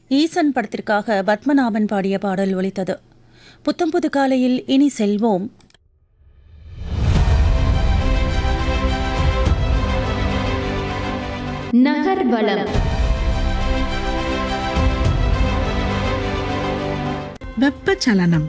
ஈசன் படத்திற்காக பத்மநாபன் பாடிய பாடல் ஒலித்தது. புத்தம்புது காலையில் இனி செல்வோம். நகர்வலம். வெப்பச்சலனம்.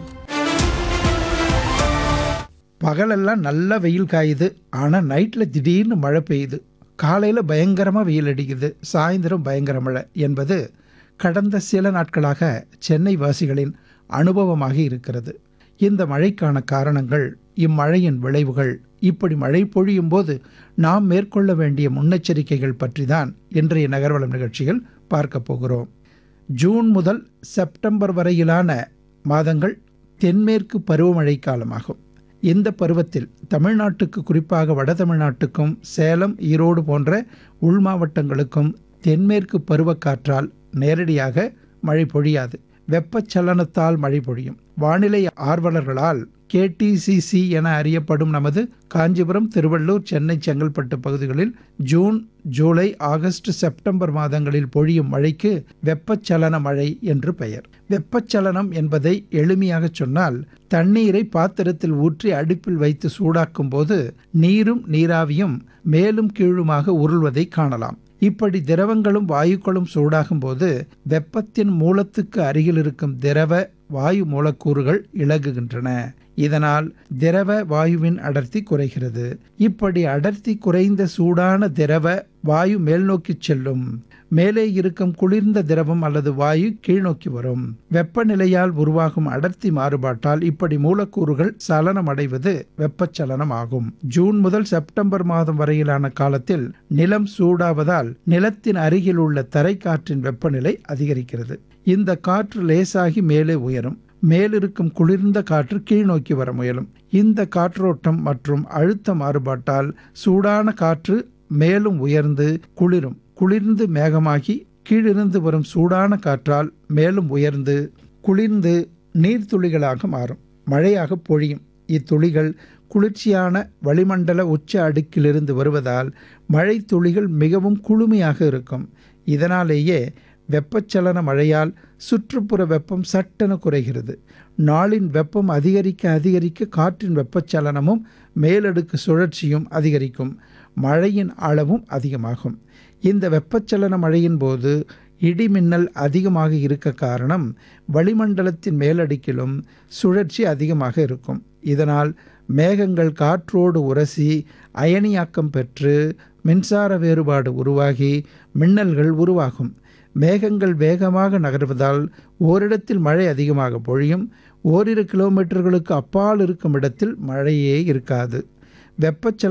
பகலெல்லாம் நல்லா வெயில் காயுது, ஆனால் நைட்டில் திடீர்னு மழை பெய்யுது. காலையில் பயங்கரமாக வெயில் அடிக்குது, சாயந்தரம் பயங்கர மழை என்பது கடந்த சில நாட்களாக சென்னை வாசிகளின் அனுபவமாக இருக்கிறது. இந்த மழைக்கான காரணங்கள், இம்மழையின் விளைவுகள், இப்படி மழை பொழியும் போது நாம் மேற்கொள்ள வேண்டிய முன்னெச்சரிக்கைகள் பற்றி தான் இன்றைய நகர்வலம் நிகழ்ச்சியில் பார்க்க போகிறோம். ஜூன் முதல் செப்டம்பர் வரையிலான மாதங்கள் தென்மேற்கு பருவமழை காலமாகும். இந்த பருவத்தில் தமிழ்நாட்டுக்கு, குறிப்பாக வட தமிழ்நாட்டுக்கும் சேலம், ஈரோடு போன்ற உள் மாவட்டங்களுக்கும் தென்மேற்கு பருவக்காற்றால் நேரடியாக மழை பொழியாது. வெப்பச்சலனத்தால் மழை பொழியும். வானிலை ஆர்வலர்களால் KTCC என அறியப்படும் நமது காஞ்சிபுரம், திருவள்ளூர், சென்னை, செங்கல்பட்டு பகுதிகளில் ஜூன், ஜூலை, ஆகஸ்ட், செப்டம்பர் மாதங்களில் பொழியும் மழைக்கு வெப்பச்சலன மழை என்று பெயர். வெப்பச்சலனம் என்பதை எளிமையாக சொன்னால், தண்ணீரை பாத்திரத்தில் ஊற்றி அடுப்பில் வைத்து சூடாக்கும் போது நீரும் நீராவியும் மேலும் கீழுமாக உருள்வதை காணலாம். இப்படி திரவங்களும் வாயுக்களும் சூடாகும் போது வெப்பத்தின் மூலத்துக்கு அருகில் இருக்கும் திரவ வாயு மூலக்கூறுகள் இளகுகின்றன. இதனால் திரவ வாயுவின் அடர்த்தி குறைகிறது. இப்படி அடர்த்தி குறைந்த சூடான திரவ வாயு மேல் நோக்கி செல்லும். மேலே இருக்கும் குளிர்ந்த திரவம் அல்லது வாயு கீழ்நோக்கி வரும். வெப்பநிலையால் உருவாகும் அடர்த்தி மாறுபாட்டால் இப்படி மூலக்கூறுகள் சலனமடைவது வெப்பச்சலனம் ஆகும். ஜூன் முதல் செப்டம்பர் மாதம் வரையிலான காலத்தில் நிலம் சூடாவதால் நிலத்தின் அருகில் உள்ள தரைக்காற்றின் வெப்பநிலை அதிகரிக்கிறது. இந்த காற்று லேசாகி மேலே உயரும். மேலிருக்கும் குளிர்ந்த காற்று கீழ்நோக்கி வர முயலும். இந்த காற்றோட்டம் மற்றும் அழுத்த மாறுபாட்டால் சூடான காற்று மேலும் உயர்ந்து குளிரும். குளிர்ந்து மேகமாகி கீழிருந்து வரும் சூடான காற்றால் மேலும் உயர்ந்து குளிர்ந்து நீர்த்துளிகளாக மாறும், மழையாக பொழியும். இத்துளிகள் குளிர்ச்சியான வளிமண்டல உச்ச அடுக்கிலிருந்து வருவதால் மழை துளிகள் மிகவும் குளுமையாக இருக்கும். இதனாலேயே வெப்பச்சலன மழையால் சுற்றுப்புற வெப்பம் சட்டென குறைகிறது. நாளின் வெப்பம் அதிகரிக்க அதிகரிக்க காற்றின் வெப்பச்சலனமும் மேலடுக்கு சுழற்சியும் அதிகரிக்கும். மழையின் அளவும் அதிகமாகும். இந்த வெப்பச்சலன மழையின் போது இடிமின்னல் அதிகமாக இருக்க காரணம், வளிமண்டலத்தின் மேலடுக்கிலும் சுழற்சி அதிகமாக இருக்கும். இதனால் மேகங்கள் காற்றோடு உரசி அயனியாக்கம் பெற்று மின்சார வேறுபாடு உருவாகி மின்னல்கள் உருவாகும். மேகங்கள் வேகமாக நகர்வதால் ஓரிடத்தில் மழை அதிகமாக பொழியும். ஓரிரு கிலோமீட்டர்களுக்கு அப்பால் இருக்கும் இடத்தில் மழையே இருக்காது. வெப்பச்சலன